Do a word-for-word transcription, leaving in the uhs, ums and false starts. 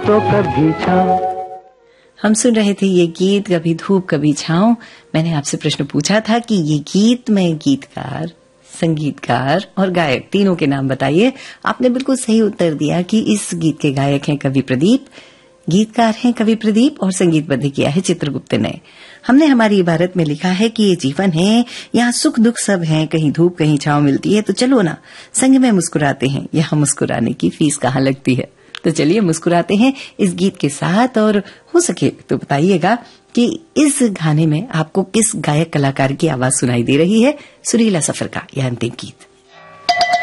तो कभी छाँव। हम सुन रहे थे ये गीत कभी धूप कभी छाँव। मैंने आपसे प्रश्न पूछा था कि ये गीत में गीतकार, संगीतकार और गायक तीनों के नाम बताइए। आपने बिल्कुल सही उत्तर दिया कि इस गीत के गायक हैं कवि प्रदीप, गीतकार हैं कवि प्रदीप और संगीतबद्ध किया है चित्रगुप्त ने। हमने हमारी इबारत में लिखा है कि ये जीवन है, यहाँ सुख दुख सब है, कहीं धूप कहीं छाँव मिलती है, तो चलो ना संग में मुस्कुराते हैं, यहाँ मुस्कुराने की फीस कहाँ लगती है। तो चलिए मुस्कुराते हैं इस गीत के साथ। और हो सके तो बताइएगा कि इस गाने में आपको किस गायक कलाकार की आवाज सुनाई दे रही है। सुरीला सफर का यह अंतिम गीत।